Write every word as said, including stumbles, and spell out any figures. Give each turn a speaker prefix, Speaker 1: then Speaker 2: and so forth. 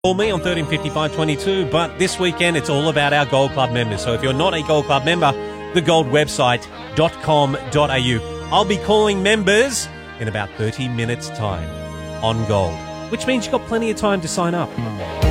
Speaker 1: Call me on thirteen fifty-five twenty-two, but this weekend it's all about our Gold Club members. So if you're not a Gold Club member, the gold website dot com dot a u. I'll be calling members in about thirty minutes' time on Gold, which means you've got plenty of time to sign up.